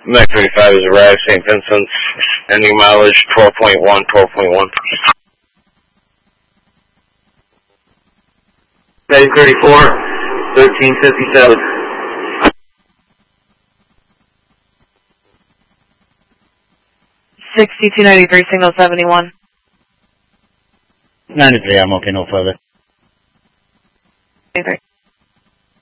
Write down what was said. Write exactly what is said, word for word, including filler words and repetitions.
Mac thirty-five is arrived, Saint Vincent's, ending mileage twelve point one, twelve point one. Mac thirty-four, thirteen fifty-seven. sixty-two ninety-three, signal seventy-one. ninety-three, I'm okay, no further. ninety-three.